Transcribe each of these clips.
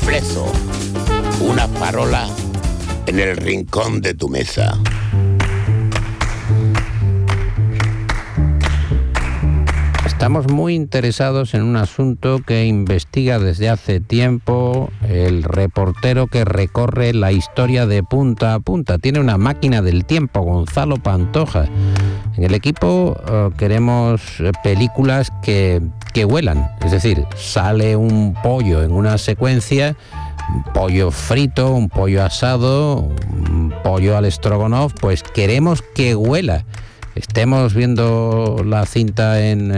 Flezo, una farola en el rincón de tu mesa. Estamos muy interesados en un asunto que investiga desde hace tiempo el reportero que recorre la historia de punta a punta. Tiene una máquina del tiempo, Gonzalo Pantoja. En el equipo queremos películas que huelan, es decir, sale un pollo en una secuencia, un pollo frito, un pollo asado, un pollo al strogonoff, pues queremos que huela. Estemos viendo la cinta en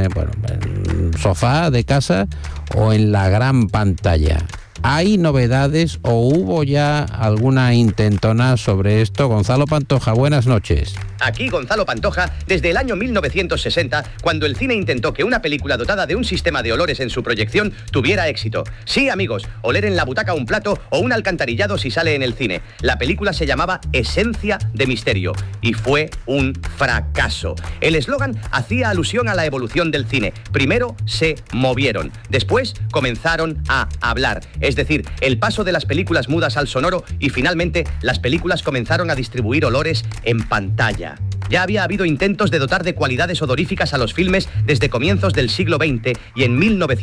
el sofá de casa o en la gran pantalla. ¿Hay novedades o hubo ya alguna intentona sobre esto? Gonzalo Pantoja, buenas noches. Aquí Gonzalo Pantoja, desde el año 1960, cuando el cine intentó que una película dotada de un sistema de olores en su proyección tuviera éxito. Sí, amigos, oler en la butaca un plato o un alcantarillado si sale en el cine. La película se llamaba Esencia de Misterio y fue un fracaso. El eslogan hacía alusión a la evolución del cine. Primero se movieron, después comenzaron a hablar. Es decir, el paso de las películas mudas al sonoro y finalmente las películas comenzaron a distribuir olores en pantalla. Ya había habido intentos de dotar de cualidades odoríficas a los filmes desde comienzos del siglo XX y en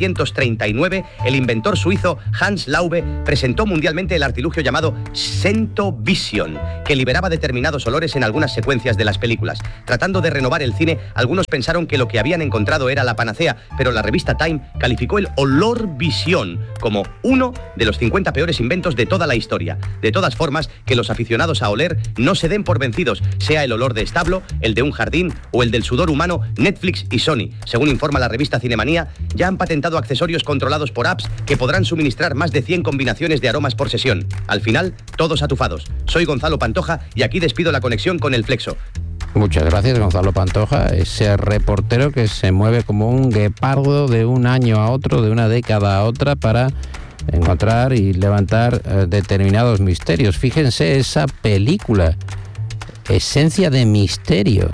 1939 el inventor suizo Hans Laube presentó mundialmente el artilugio llamado Scent-O-Vision, que liberaba determinados olores en algunas secuencias de las películas. Tratando de renovar el cine, algunos pensaron que lo que habían encontrado era la panacea, pero la revista Time calificó el Olor-Visión como uno de los 50 peores inventos de toda la historia. De todas formas, que los aficionados a oler no se den por vencidos, sea el olor de establo, el de un jardín o el del sudor humano. Netflix y Sony, según informa la revista Cinemanía, ya han patentado accesorios controlados por apps que podrán suministrar más de 100 combinaciones de aromas por sesión. Al final, todos atufados. Soy Gonzalo Pantoja y aquí despido la conexión con el Flexo. Muchas gracias, Gonzalo Pantoja, ese reportero que se mueve como un guepardo de un año a otro, de una década a otra, para encontrar y levantar determinados misterios. Fíjense esa película, Esencia de Misterio,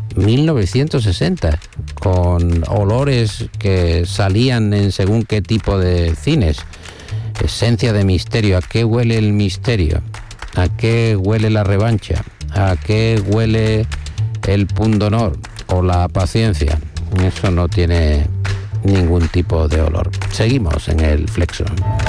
1960, con olores que salían en según qué tipo de cines. Esencia de Misterio, ¿a qué huele el misterio? ¿A qué huele la revancha? ¿A qué huele el pundonor o la paciencia? Eso no tiene ningún tipo de olor. Seguimos en el Flexo.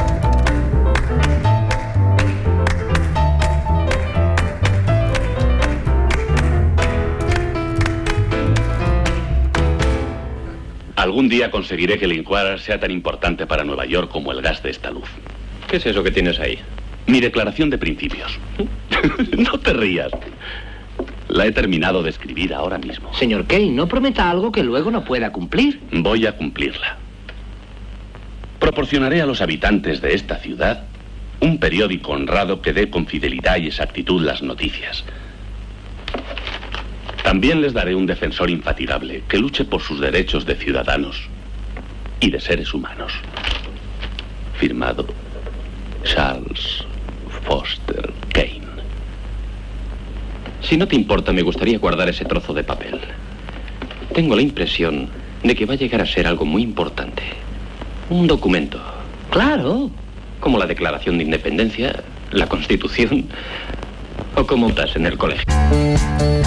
Algún día conseguiré que el Inquirer sea tan importante para Nueva York como el gas de esta luz. ¿Qué es eso que tienes ahí? Mi declaración de principios. No te rías. La he terminado de escribir ahora mismo. Señor Kane, no prometa algo que luego no pueda cumplir. Voy a cumplirla. Proporcionaré a los habitantes de esta ciudad un periódico honrado que dé con fidelidad y exactitud las noticias. También les daré un defensor infatigable que luche por sus derechos de ciudadanos y de seres humanos. Firmado Charles Foster Kane. Si no te importa, me gustaría guardar ese trozo de papel. Tengo la impresión de que va a llegar a ser algo muy importante. Un documento. Claro. Como la Declaración de Independencia, la Constitución o como estás en el colegio.